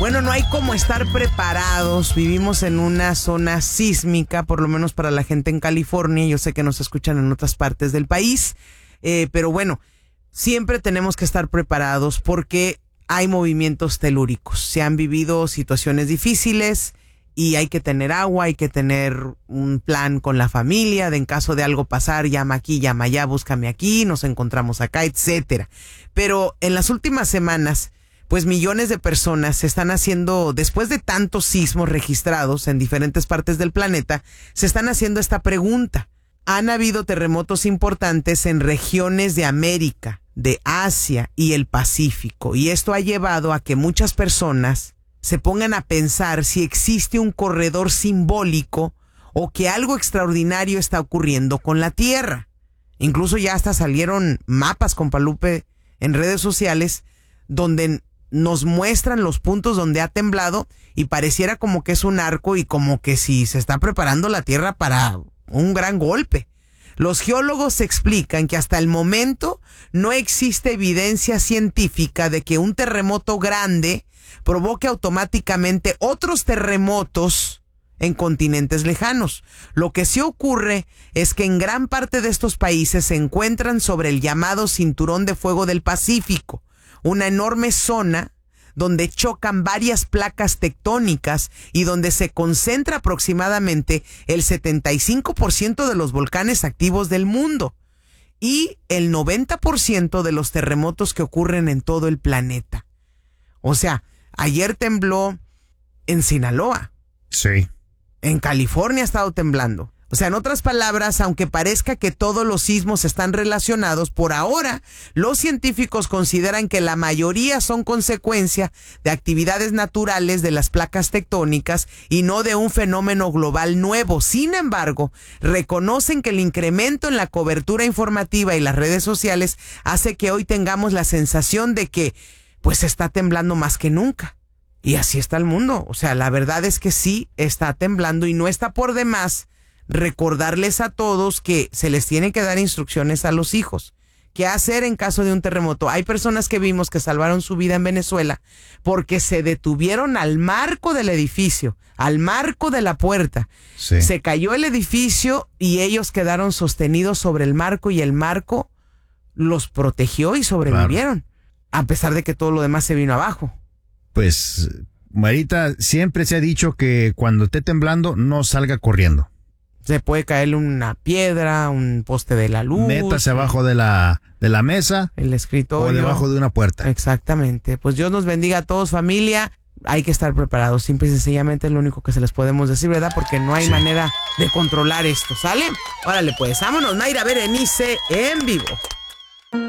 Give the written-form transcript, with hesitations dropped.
Bueno, no hay como estar preparados. Vivimos en una zona sísmica, por lo menos para la gente en California. Yo sé que nos escuchan en otras partes del país. Pero bueno, siempre tenemos que estar preparados porque hay movimientos telúricos. Se han vivido situaciones difíciles y hay que tener agua, hay que tener un plan con la familia. De en caso de algo pasar, llama aquí, llama allá, búscame aquí, nos encontramos acá, etcétera. Pero en las últimas semanas, pues millones de personas se están haciendo, después de tantos sismos registrados en diferentes partes del planeta, se están haciendo esta pregunta. Han habido terremotos importantes en regiones de América, de Asia y el Pacífico, y esto ha llevado a que muchas personas se pongan a pensar si existe un corredor simbólico o que algo extraordinario está ocurriendo con la Tierra. Incluso ya hasta salieron mapas, compa Lupe, en redes sociales donde nos muestran los puntos donde ha temblado y pareciera como que es un arco y como que si se está preparando la Tierra para un gran golpe. Los geólogos explican que hasta el momento no existe evidencia científica de que un terremoto grande provoque automáticamente otros terremotos en continentes lejanos. Lo que sí ocurre es que en gran parte de estos países se encuentran sobre el llamado Cinturón de Fuego del Pacífico, una enorme zona donde chocan varias placas tectónicas y donde se concentra aproximadamente el 75% de los volcanes activos del mundo y el 90% de los terremotos que ocurren en todo el planeta. O sea, ayer tembló en Sinaloa. Sí. En California ha estado temblando. O sea, en otras palabras, aunque parezca que todos los sismos están relacionados, por ahora los científicos consideran que la mayoría son consecuencia de actividades naturales de las placas tectónicas y no de un fenómeno global nuevo. Sin embargo, reconocen que el incremento en la cobertura informativa y las redes sociales hace que hoy tengamos la sensación de que pues está temblando más que nunca. Y así está el mundo. O sea, la verdad es que sí está temblando y no está por demás recordarles a todos que se les tiene que dar instrucciones a los hijos. ¿Qué hacer en caso de un terremoto? Hay personas que vimos que salvaron su vida en Venezuela porque se detuvieron al marco del edificio, al marco de la puerta. Sí. Se cayó el edificio y ellos quedaron sostenidos sobre el marco y el marco los protegió y sobrevivieron, a pesar de que todo lo demás se vino abajo. Pues, Marita, siempre se ha dicho que cuando esté temblando no salga corriendo. Se puede caerle una piedra, un poste de la luz. Métase abajo de la mesa. El escritorio. O debajo de una puerta. Exactamente. Pues Dios nos bendiga a todos, familia. Hay que estar preparados. Simple y sencillamente es lo único que se les podemos decir, ¿verdad? Porque no hay manera de controlar esto, ¿sale? Órale, pues, vámonos, Mayra Berenice en vivo.